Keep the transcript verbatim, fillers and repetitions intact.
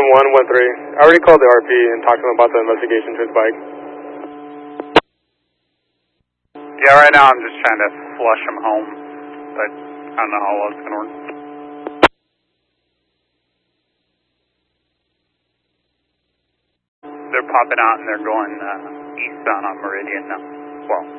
one one one three. I already called the R P and talked to him about the investigation to his bike. Yeah, right now I'm just trying to flush him home, but I don't know how well it's going to work. They're popping out and they're going uh, eastbound on Meridian now. Well,